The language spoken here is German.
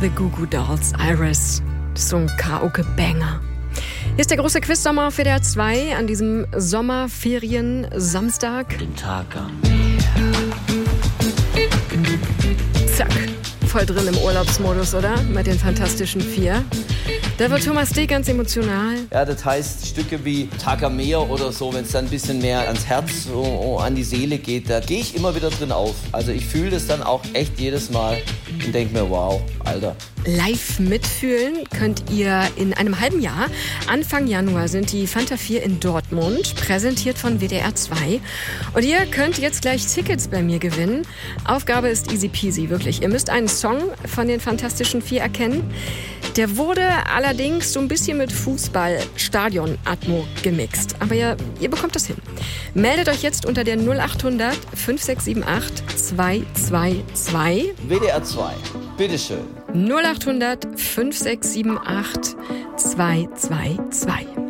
The Goo Goo Dolls, Iris. Das ist so ein Karaoke-Banger. Hier ist der große Quiz-Sommer auf WDR 2 an diesem Sommerferien-Samstag. Den Tag am Meer. Zack, voll drin im Urlaubsmodus, oder? Mit den Fantastischen Vier. Da wird Thomas D. ganz emotional. Ja, das heißt, Stücke wie Tag am Meer oder so, wenn es dann ein bisschen mehr ans Herz, an die Seele geht, da gehe ich immer wieder drin auf. Also ich fühle das dann auch echt jedes Mal und denke mir, wow, Alter. Live mitfühlen könnt ihr in einem halben Jahr. Anfang Januar sind die Fanta 4 in Dortmund, präsentiert von WDR 2. Und ihr könnt jetzt gleich Tickets bei mir gewinnen. Aufgabe ist easy peasy, wirklich. Ihr müsst einen Song von den Fantastischen Vier erkennen. Der wurde allerdings so ein bisschen mit Fußball-Stadion-Atmo gemixt. Aber ihr bekommt das hin. Meldet euch jetzt unter der 0800 5678 222. WDR 2, bitteschön. 0800 5678 222.